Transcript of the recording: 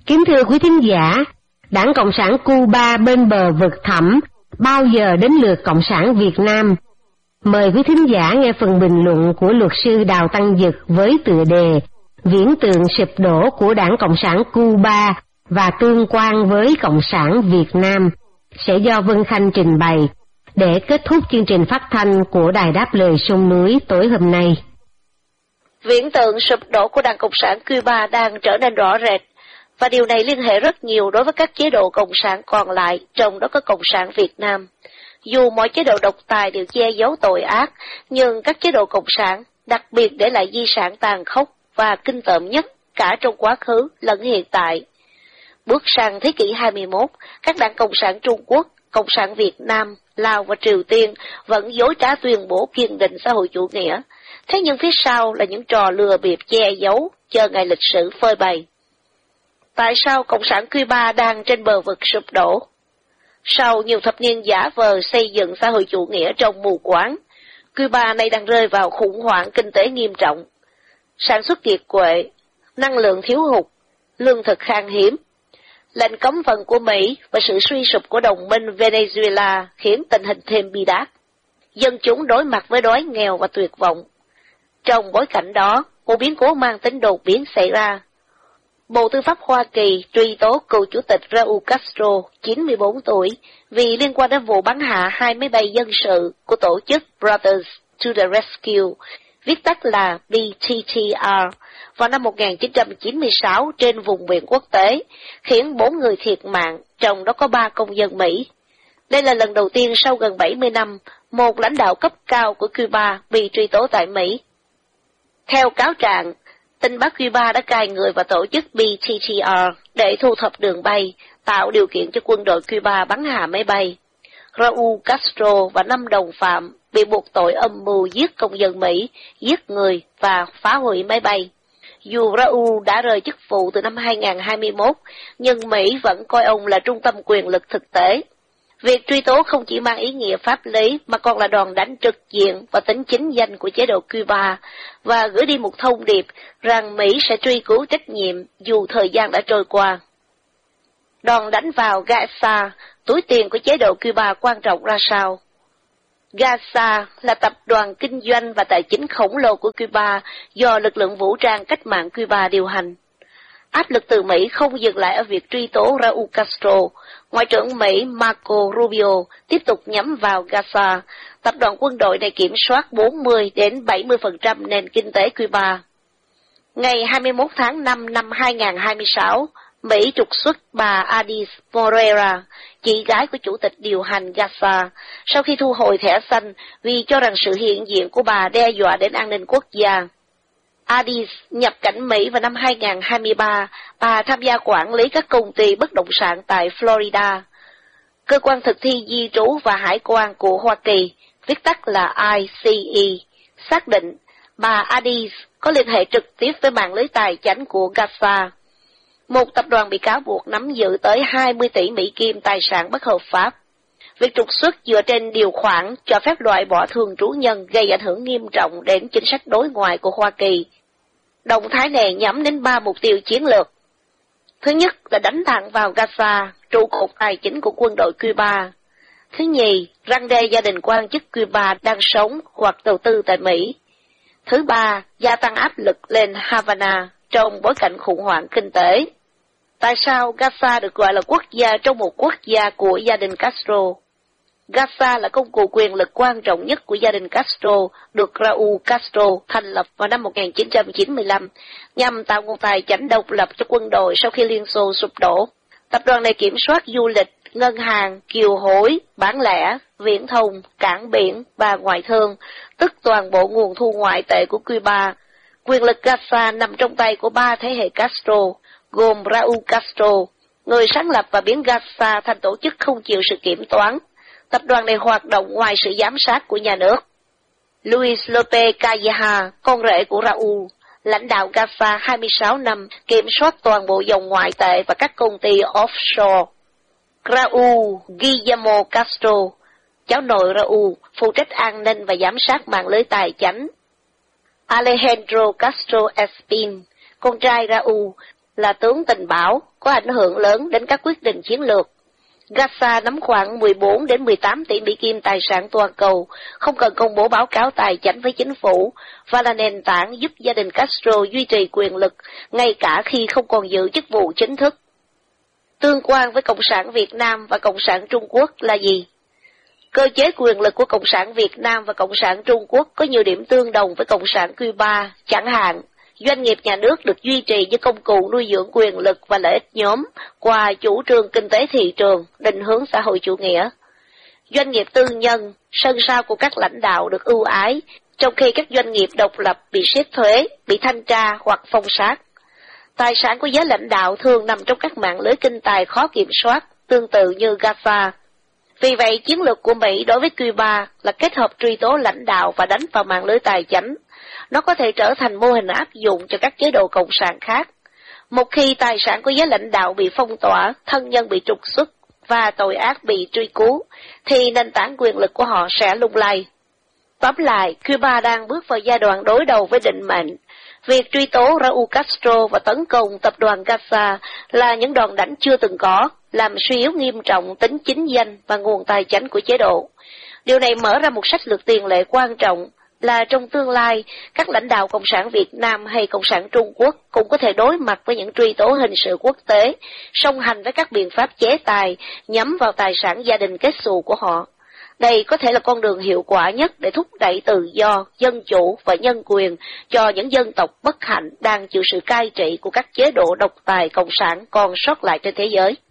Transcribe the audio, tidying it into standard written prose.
Kính thưa quý thính giả, Đảng Cộng sản Cuba bên bờ vực thẳm, bao giờ đến lượt Cộng sản Việt Nam? Mời quý thính giả nghe phần bình luận của luật sư Đào Tăng Dực với tựa đề Viễn tượng sụp đổ của Đảng Cộng sản Cuba và tương quan với Cộng sản Việt Nam, sẽ do Vân Khanh trình bày, để kết thúc chương trình phát thanh của Đài Đáp Lời Sông Núi tối hôm nay. Viễn tượng sụp đổ của Đảng Cộng sản Cuba đang trở nên rõ rệt, và điều này liên hệ rất nhiều đối với các chế độ cộng sản còn lại, trong đó có Cộng sản Việt Nam. Dù mọi chế độ độc tài đều che giấu tội ác, nhưng các chế độ cộng sản đặc biệt để lại di sản tàn khốc và kinh tởm nhất cả trong quá khứ lẫn hiện tại. Bước sang thế kỷ 21, các đảng Cộng sản Trung Quốc, Cộng sản Việt Nam, Lào và Triều Tiên vẫn dối trá tuyên bố kiên định xã hội chủ nghĩa. Thế nhưng phía sau là những trò lừa bịp che giấu, chờ ngày lịch sử phơi bày. Tại sao Cộng sản Cuba đang trên bờ vực sụp đổ? Sau nhiều thập niên giả vờ xây dựng xã hội chủ nghĩa trong mù quáng, Cuba nay đang rơi vào khủng hoảng kinh tế nghiêm trọng. Sản xuất kiệt quệ, năng lượng thiếu hụt, lương thực khan hiếm, lệnh cấm vận của Mỹ và sự suy sụp của đồng minh Venezuela khiến tình hình thêm bi đát. Dân chúng đối mặt với đói nghèo và tuyệt vọng. Trong bối cảnh đó, một biến cố mang tính đột biến xảy ra. Bộ Tư pháp Hoa Kỳ truy tố cựu chủ tịch Raúl Castro, 94 tuổi, vì liên quan đến vụ bắn hạ 2 máy bay dân sự của tổ chức Brothers to the Rescue, viết tắt là BTTR, vào năm 1996 trên vùng biển quốc tế, khiến 4 người thiệt mạng, trong đó có 3 công dân Mỹ. Đây là lần đầu tiên sau gần 70 năm, một lãnh đạo cấp cao của Cuba bị truy tố tại Mỹ. Theo cáo trạng, tình báo Cuba đã cài người vào tổ chức BTTR để thu thập đường bay, tạo điều kiện cho quân đội Cuba bắn hạ máy bay. Raúl Castro và 5 đồng phạm bị buộc tội âm mưu giết công dân Mỹ, giết người và phá hủy máy bay. Dù Raúl đã rời chức vụ từ năm 2021, nhưng Mỹ vẫn coi ông là trung tâm quyền lực thực tế. Việc truy tố không chỉ mang ý nghĩa pháp lý mà còn là đòn đánh trực diện và tính chính danh của chế độ Cuba và gửi đi một thông điệp rằng Mỹ sẽ truy cứu trách nhiệm dù thời gian đã trôi qua. Đòn đánh vào Gaza, túi tiền của chế độ Cuba quan trọng ra sao? Gaza là tập đoàn kinh doanh và tài chính khổng lồ của Cuba do lực lượng vũ trang cách mạng Cuba điều hành. Áp lực từ Mỹ không dừng lại ở việc truy tố Raúl Castro. Ngoại trưởng Mỹ Marco Rubio tiếp tục nhắm vào Gaza. Tập đoàn quân đội này kiểm soát 40 đến 70% nền kinh tế Cuba. Ngày 21 tháng 5 năm 2026, Mỹ trục xuất bà Adis Moreira, chị gái của chủ tịch điều hành Gaza, sau khi thu hồi thẻ xanh vì cho rằng sự hiện diện của bà đe dọa đến an ninh quốc gia. Adis nhập cảnh Mỹ vào năm 2023, bà tham gia quản lý các công ty bất động sản tại Florida. Cơ quan thực thi di trú và hải quan của Hoa Kỳ, viết tắt là ICE, xác định bà Adis có liên hệ trực tiếp với mạng lưới tài chánh của Gaza. Một tập đoàn bị cáo buộc nắm giữ tới 20 tỷ Mỹ Kim tài sản bất hợp pháp. Việc trục xuất dựa trên điều khoản cho phép loại bỏ thường trú nhân gây ảnh hưởng nghiêm trọng đến chính sách đối ngoại của Hoa Kỳ. Động thái này nhắm đến 3 mục tiêu chiến lược. Thứ nhất là đánh thẳng vào Gaza, trụ cột tài chính của quân đội Cuba. Thứ nhì, răn đe gia đình quan chức Cuba đang sống hoặc đầu tư tại Mỹ. Thứ ba, gia tăng áp lực lên Havana trong bối cảnh khủng hoảng kinh tế. Tại sao Gaza được gọi là quốc gia trong một quốc gia của gia đình Castro? Gaza là công cụ quyền lực quan trọng nhất của gia đình Castro, được Raúl Castro thành lập vào năm 1995, nhằm tạo nguồn tài chánh độc lập cho quân đội sau khi Liên Xô sụp đổ. Tập đoàn này kiểm soát du lịch, ngân hàng, kiều hối, bán lẻ, viễn thông, cảng biển và ngoại thương, tức toàn bộ nguồn thu ngoại tệ của Cuba. Quyền lực Gaza nằm trong tay của 3 thế hệ Castro, gồm Raúl Castro, người sáng lập và biến Gaza thành tổ chức không chịu sự kiểm toán. Tập đoàn này hoạt động ngoài sự giám sát của nhà nước. Luis López Calleja, con rể của Raúl, lãnh đạo Gaza 26 năm, kiểm soát toàn bộ dòng ngoại tệ và các công ty offshore. Raúl Guillermo Castro, cháu nội Raúl, phụ trách an ninh và giám sát mạng lưới tài chánh. Alejandro Castro Espín, con trai Raúl, là tướng tình báo, có ảnh hưởng lớn đến các quyết định chiến lược. Gaza nắm khoảng 14 đến 18 tỷ Mỹ Kim tài sản toàn cầu, không cần công bố báo cáo tài chính với chính phủ, và là nền tảng giúp gia đình Castro duy trì quyền lực, ngay cả khi không còn giữ chức vụ chính thức. Tương quan với Cộng sản Việt Nam và Cộng sản Trung Quốc là gì? Cơ chế quyền lực của Cộng sản Việt Nam và Cộng sản Trung Quốc có nhiều điểm tương đồng với Cộng sản Cuba, chẳng hạn, doanh nghiệp nhà nước được duy trì như công cụ nuôi dưỡng quyền lực và lợi ích nhóm qua chủ trương kinh tế thị trường, định hướng xã hội chủ nghĩa. Doanh nghiệp tư nhân, sân sau của các lãnh đạo được ưu ái, trong khi các doanh nghiệp độc lập bị siết thuế, bị thanh tra hoặc phong sát. Tài sản của giới lãnh đạo thường nằm trong các mạng lưới kinh tài khó kiểm soát, tương tự như Gaza. Vì vậy, chiến lược của Mỹ đối với Cuba là kết hợp truy tố lãnh đạo và đánh vào mạng lưới tài chính. Nó có thể trở thành mô hình áp dụng cho các chế độ cộng sản khác. Một khi tài sản của giới lãnh đạo bị phong tỏa, thân nhân bị trục xuất và tội ác bị truy cứu, thì nền tảng quyền lực của họ sẽ lung lay. Tóm lại, Cuba đang bước vào giai đoạn đối đầu với định mệnh. Việc truy tố Raúl Castro và tấn công tập đoàn Gaza là những đòn đánh chưa từng có, làm suy yếu nghiêm trọng tính chính danh và nguồn tài chính của chế độ. Điều này mở ra một sách lược tiền lệ quan trọng là trong tương lai, các lãnh đạo Cộng sản Việt Nam hay Cộng sản Trung Quốc cũng có thể đối mặt với những truy tố hình sự quốc tế, song hành với các biện pháp chế tài nhắm vào tài sản gia đình kết xù của họ. Đây có thể là con đường hiệu quả nhất để thúc đẩy tự do, dân chủ và nhân quyền cho những dân tộc bất hạnh đang chịu sự cai trị của các chế độ độc tài cộng sản còn sót lại trên thế giới.